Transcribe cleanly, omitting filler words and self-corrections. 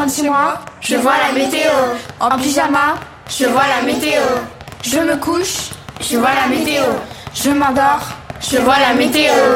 rentre chez moi, je vois la météo. En pyjama, je vois la météo. Je me couche, je vois la météo. Je m'endors, je vois la météo.